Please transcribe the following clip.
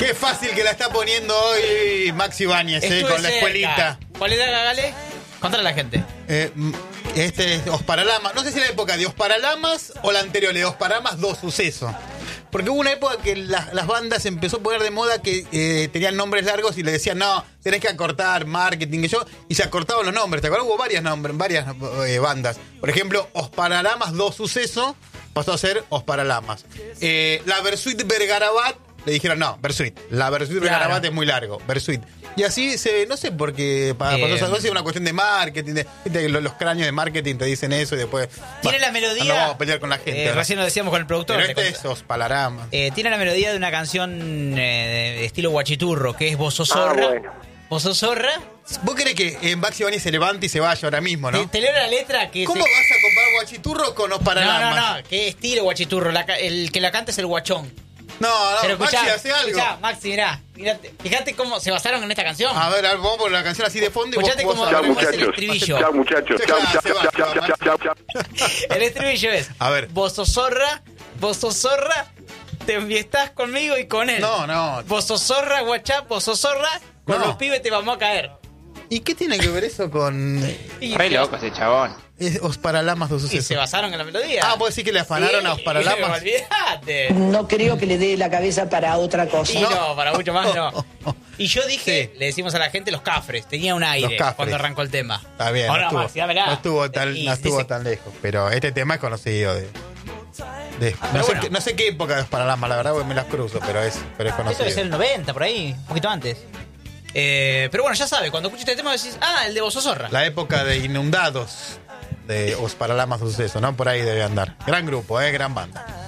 Qué fácil que la está poniendo hoy Maxi Ibáñez, Estuve con la cerca. escuelita. ¿Cuál era, Gale? Contale a la gente. Este es Os Paralamas. No sé si la época de Os Paralamas o la anterior, de Os Paralamas 2 Suceso. Porque hubo una época que las bandas empezó a poner de moda que tenían nombres largos y le decían, no, tenés que acortar, marketing, y se acortaban los nombres. ¿Te acuerdas? Hubo varias bandas. Por ejemplo, Os Paralamas 2 Suceso pasó a ser Os Paralamas. La Versuit Vergarabat, le dijeron, no, Versuit. La Versuit Vergarabat es muy largo, Versuit. Y así no sé por qué pasó esa cosa, es una cuestión de marketing, los cráneos de marketing te dicen eso y después... Tiene la melodía... No vamos a pelear con la gente. Recién lo decíamos con el productor. Pero es Os Paralamas. Tiene la melodía de una canción de estilo guachiturro, que es Vos sos zorra. Bueno. ¿Vos sos zorra? ¿Vos querés que Maxi Ibáñez se levante y se vaya ahora mismo, no? Te leo la letra que... ¿Cómo vas a comparar guachiturro con Os Paralamas? No, ¿qué estilo guachiturro? El que la canta es el guachón. No, Pero Maxi, hace algo. Escuchá, Maxi, mirá, fíjate cómo se basaron en esta canción. A ver, vamos a poner la canción así de fondo y Escuchate vos cómo Chao, es el muchachos. estribillo. Chao, muchachos. Chao, chao, chao, chao, chao, chao. El estribillo es: A ver. vos sos zorra, te enfiestás conmigo y con él. No. Vos sos zorra, guachá, vos sos zorra, con No. los pibes te vamos a caer. ¿Y qué tiene que ver eso con Re loco ese chabón. Os Paralamas 2 Y se Suceso? basaron en la melodía. Ah, ¿puedo decir que le afanaron a Os Paralamas? Olvídate. No creo que le dé la cabeza para otra cosa. Y no, para mucho más no. Y yo dije, le decimos a la gente los cafres, tenía un aire Cafres. cuando arrancó el tema. Está bien, Ahora, no estuvo, Maxi, dámela. no estuvo tan, Y no estuvo dice- tan lejos. Pero este tema es conocido bueno. no sé qué época de Os Paralamas, la verdad, porque me las cruzo, pero es Esto debe ser conocido. el 90, por ahí, un poquito antes. Pero bueno, ya sabe, cuando escuches este tema decís, el de Vos sos zorra. La época de Inundados de Os Paralamas 2 Suceso, ¿no? Por ahí debe andar. Gran grupo, gran banda.